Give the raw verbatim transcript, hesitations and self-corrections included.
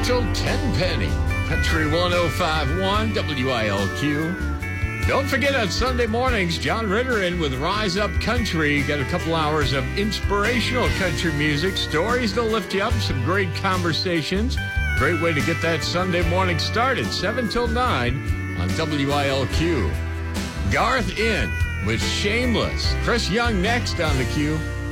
till Tenpenny. Country one oh five point one W I L Q. Don't forget on Sunday mornings, John Ritter in with Rise Up Country. Got a couple hours of inspirational country music, stories to lift you up, some great conversations. Great way to get that Sunday morning started, seven till nine on W I L Q. Garth in with Shameless. Chris Young next on the Q.